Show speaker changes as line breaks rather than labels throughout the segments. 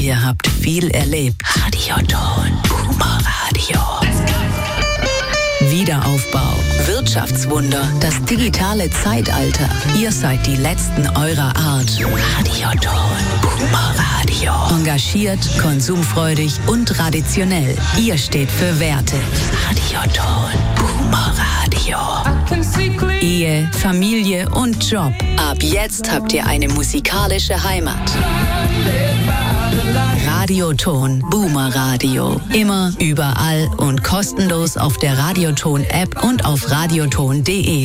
Ihr habt viel erlebt. Radioton. Boomer Radio. Wiederaufbau. Wirtschaftswunder. Das digitale Zeitalter. Ihr seid die Letzten eurer Art. Radioton. Boomer Radio. Engagiert, konsumfreudig und traditionell. Ihr steht für Werte. Radioton. Boomer Radio. Ehe, Familie und Job. Ab jetzt habt ihr eine musikalische Heimat. Radioton Boomer Radio. Immer, überall und kostenlos auf der Radioton-App und auf radioton.de.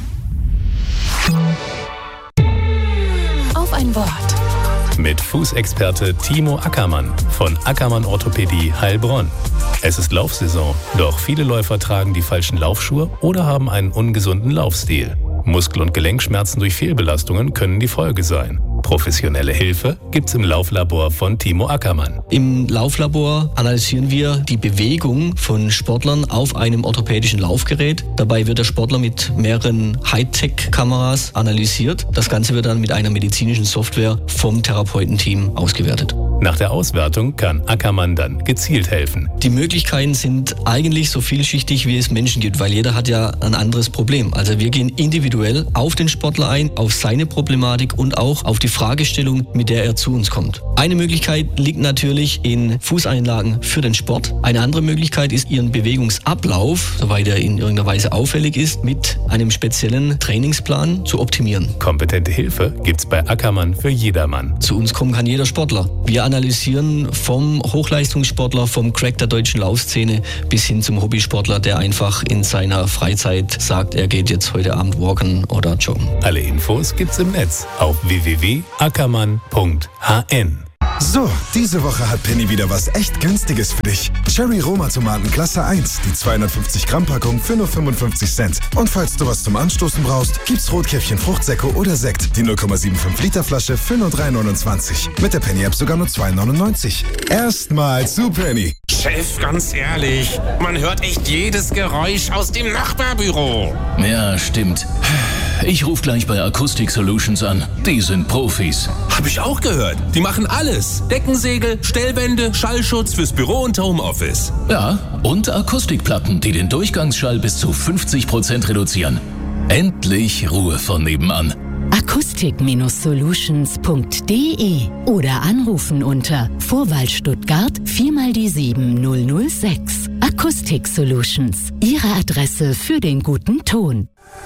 Auf ein Wort.
Mit Fußexperte Timo Ackermann von Ackermann Orthopädie Heilbronn. Es ist Laufsaison, doch viele Läufer tragen die falschen Laufschuhe oder haben einen ungesunden Laufstil. Muskel- und Gelenkschmerzen durch Fehlbelastungen können die Folge sein. Professionelle Hilfe gibt's im Lauflabor von Timo Ackermann.
Im Lauflabor analysieren wir die Bewegung von Sportlern auf einem orthopädischen Laufgerät. Dabei wird der Sportler mit mehreren Hightech-Kameras analysiert. Das Ganze wird dann mit einer medizinischen Software vom Therapeutenteam ausgewertet.
Nach der Auswertung kann Ackermann dann gezielt helfen.
Die Möglichkeiten sind eigentlich so vielschichtig, wie es Menschen gibt, weil jeder hat ja ein anderes Problem. Also wir gehen individuell auf den Sportler ein, auf seine Problematik und auch auf die Fragestellung, mit der er zu uns kommt. Eine Möglichkeit liegt natürlich in Fußeinlagen für den Sport. Eine andere Möglichkeit ist, ihren Bewegungsablauf, soweit er in irgendeiner Weise auffällig ist, mit einem speziellen Trainingsplan zu optimieren.
Kompetente Hilfe gibt's bei Ackermann für jedermann.
Zu uns kommen kann jeder Sportler. Wir analysieren vom Hochleistungssportler, vom Crack der deutschen Laufszene bis hin zum Hobbysportler, der einfach in seiner Freizeit sagt, er geht jetzt heute Abend walken oder joggen.
Alle Infos gibt's im Netz auf www.ackermann.hn.
So, diese Woche hat Penny wieder was echt Günstiges für dich. Cherry Roma Tomaten Klasse 1, die 250 Gramm Packung für nur 55 Cent. Und falls du was zum Anstoßen brauchst, gibt's Rotkäppchen Fruchtsäcke oder Sekt, die 0,75 Liter Flasche für nur 3,29. Mit der Penny App sogar nur 2,99. Erstmal zu Penny.
Chef, ganz ehrlich, man hört echt jedes Geräusch aus dem Nachbarbüro.
Ja, stimmt. Ich rufe gleich bei Acoustic Solutions an. Die sind Profis.
Hab ich auch gehört. Die machen alles. Deckensegel, Stellwände, Schallschutz fürs Büro und Homeoffice.
Ja, und Akustikplatten, die den Durchgangsschall bis zu 50% reduzieren. Endlich Ruhe von nebenan.
Acoustic-solutions.de oder anrufen unter Vorwahl Stuttgart 4x7006. Acoustic Solutions. Ihre Adresse für den guten Ton.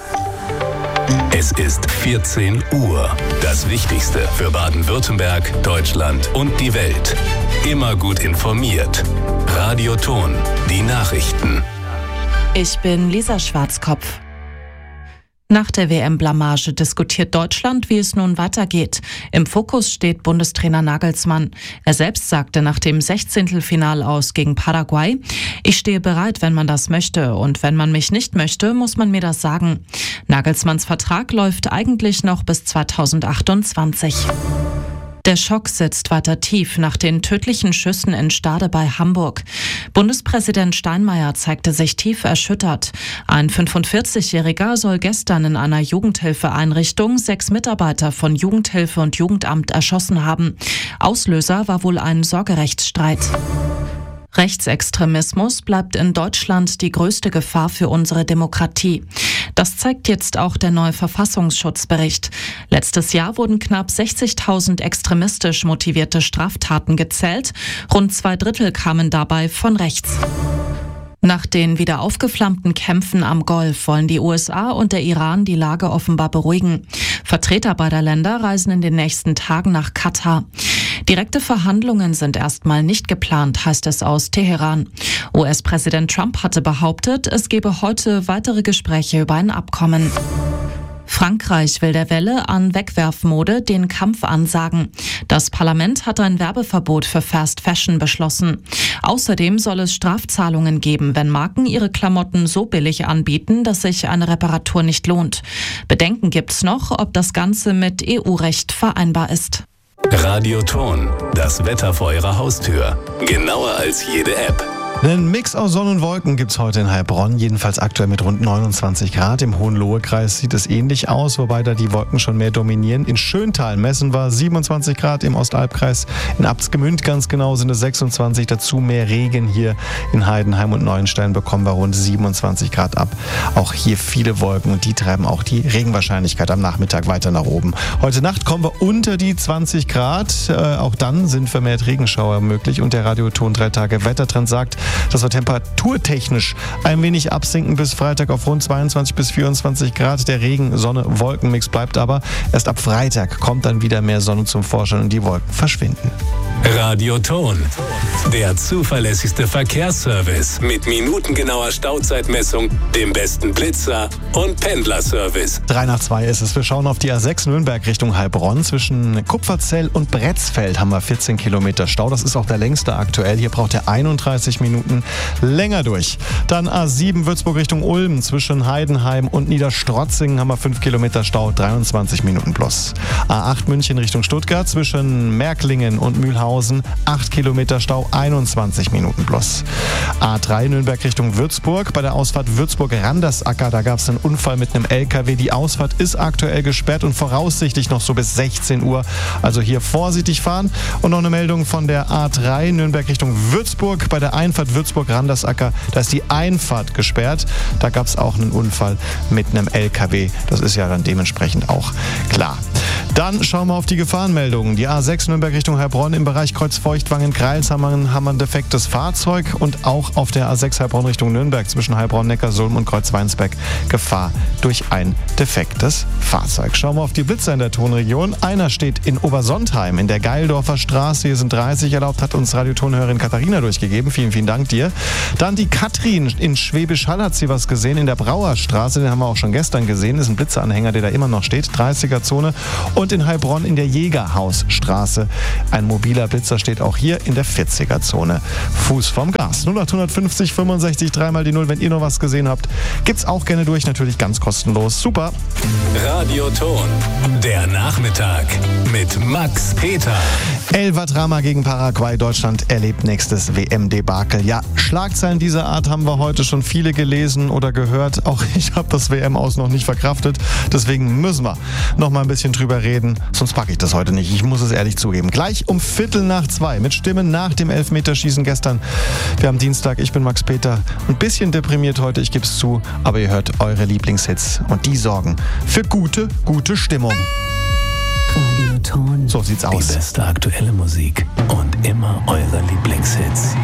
Es ist 14 Uhr. Das Wichtigste für Baden-Württemberg, Deutschland und die Welt. Immer gut informiert. Radioton. Die Nachrichten.
Ich bin Lisa Schwarzkopf. Nach der WM-Blamage diskutiert Deutschland, wie es nun weitergeht. Im Fokus steht Bundestrainer Nagelsmann. Er selbst sagte nach dem 16. aus gegen Paraguay: Ich stehe bereit, wenn man das möchte. Und wenn man mich nicht möchte, muss man mir das sagen. Nagelsmanns Vertrag läuft eigentlich noch bis 2028. Der Schock sitzt weiter tief nach den tödlichen Schüssen in Stade bei Hamburg. Bundespräsident Steinmeier zeigte sich tief erschüttert. Ein 45-Jähriger soll gestern in einer Jugendhilfeeinrichtung 6 Mitarbeiter von Jugendhilfe und Jugendamt erschossen haben. Auslöser war wohl ein Sorgerechtsstreit. Rechtsextremismus bleibt in Deutschland die größte Gefahr für unsere Demokratie. Das zeigt jetzt auch der neue Verfassungsschutzbericht. Letztes Jahr wurden knapp 60.000 extremistisch motivierte Straftaten gezählt. Rund 2/3 kamen dabei von rechts. Nach den wieder aufgeflammten Kämpfen am Golf wollen die USA und der Iran die Lage offenbar beruhigen. Vertreter beider Länder reisen in den nächsten Tagen nach Katar. Direkte Verhandlungen sind erstmal nicht geplant, heißt es aus Teheran. US-Präsident Trump hatte behauptet, es gebe heute weitere Gespräche über ein Abkommen. Frankreich will der Welle an Wegwerfmode den Kampf ansagen. Das Parlament hat ein Werbeverbot für Fast Fashion beschlossen. Außerdem soll es Strafzahlungen geben, wenn Marken ihre Klamotten so billig anbieten, dass sich eine Reparatur nicht lohnt. Bedenken gibt's noch, ob das Ganze mit EU-Recht vereinbar ist.
Radioton. Das Wetter vor Ihrer Haustür. Genauer als jede App.
Einen Mix aus Sonne und Wolken gibt es heute in Heilbronn, jedenfalls aktuell mit rund 29 Grad. Im Hohenlohe-Kreis sieht es ähnlich aus, wobei da die Wolken schon mehr dominieren. In Schöntal messen wir 27 Grad, im Ostalbkreis in Abtsgemünd ganz genau sind es 26. Dazu mehr Regen hier in Heidenheim und Neuenstein bekommen wir rund 27 Grad ab. Auch hier viele Wolken und die treiben auch die Regenwahrscheinlichkeit am Nachmittag weiter nach oben. Heute Nacht kommen wir unter die 20 Grad. Auch dann sind vermehrt Regenschauer möglich und der Radioton 3 Tage Wettertrend sagt, dass wir temperaturtechnisch ein wenig absinken bis Freitag auf rund 22 bis 24 Grad. Der Regen-Sonne-Wolken-Mix bleibt aber. Erst ab Freitag kommt dann wieder mehr Sonne zum Vorschein und die Wolken verschwinden.
Radioton, der zuverlässigste Verkehrsservice mit minutengenauer Stauzeitmessung, dem besten Blitzer und Pendlerservice.
3:02 ist es. Wir schauen auf die A6 Nürnberg Richtung Heilbronn. Zwischen Kupferzell und Bretzfeld haben wir 14 Kilometer Stau. Das ist auch der längste aktuell. Hier braucht er 31 Minuten länger durch. Dann A7 Würzburg Richtung Ulm. Zwischen Heidenheim und Niederstrotzingen haben wir 5 Kilometer Stau, 23 Minuten plus. A8 München Richtung Stuttgart. Zwischen Märklingen und Mühlhausen 8 Kilometer Stau, 21 Minuten plus. A3 Nürnberg Richtung Würzburg. Bei der Ausfahrt Würzburg-Randersacker, da gab es einen Unfall mit einem LKW. Die Ausfahrt ist aktuell gesperrt und voraussichtlich noch so bis 16 Uhr. Also hier vorsichtig fahren. Und noch eine Meldung von der A3 Nürnberg Richtung Würzburg. Bei der Einfahrt Würzburg-Randersacker, da ist die Einfahrt gesperrt. Da gab es auch einen Unfall mit einem LKW. Das ist ja dann dementsprechend auch klar. Dann schauen wir auf die Gefahrenmeldungen. Die A6 Nürnberg Richtung Heilbronn im Bereich Kreuzfeuchtwangen-Kreils haben wir ein defektes Fahrzeug und auch auf der A6 Heilbronn Richtung Nürnberg zwischen Heilbronn, Neckarsulm und Kreuzweinsberg Gefahr durch ein defektes Fahrzeug. Schauen wir auf die Blitzer in der Tonregion. Einer steht in Obersontheim in der Geildorfer Straße. Hier sind 30 erlaubt, hat uns Radiotonhörerin Katharina durchgegeben. Vielen, vielen Dank dir. Dann die Katrin in Schwäbisch Hall hat sie was gesehen in der Brauerstraße. Den haben wir auch schon gestern gesehen. Das ist ein Blitzeranhänger, der da immer noch steht. 30er-Zone. Und in Heilbronn in der Jägerhausstraße. Ein mobiler Blitzer steht auch hier in der 40er-Zone. Fuß vom Gas. 0850 65 3 die 0. Wenn ihr noch was gesehen habt, gibt's auch gerne durch. Natürlich ganz kostenlos. Super.
Radioton, der Nachmittag mit Max Peter.
Elfer-Drama gegen Paraguay. Deutschland erlebt nächstes WM-Debakel. Ja, Schlagzeilen dieser Art haben wir heute schon viele gelesen oder gehört. Auch ich habe das WM-Aus noch nicht verkraftet. Deswegen müssen wir noch mal ein bisschen drüber reden. Sonst packe ich das heute nicht. Ich muss es ehrlich zugeben. Gleich um 1:15 mit Stimmen nach dem Elfmeterschießen gestern. Wir haben Dienstag. Ich bin Max Peter. Ein bisschen deprimiert heute, ich gebe es zu. Aber ihr hört eure Lieblingshits. Und die sorgen für gute Stimmung.
Radioton.
So sieht's aus.
Die beste aktuelle Musik und immer eure Lieblingshits.